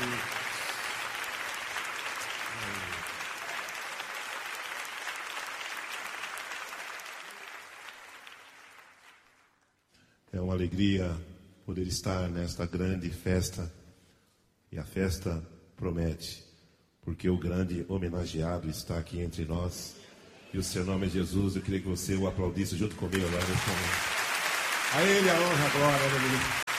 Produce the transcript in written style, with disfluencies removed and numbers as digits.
É uma alegria poder estar nesta grande festa. E a festa promete, porque o grande homenageado está aqui entre nós. E o seu nome é Jesus. Eu queria que você o aplaudisse junto comigo agora nesse momento. A Ele a honra, a glória, aleluia.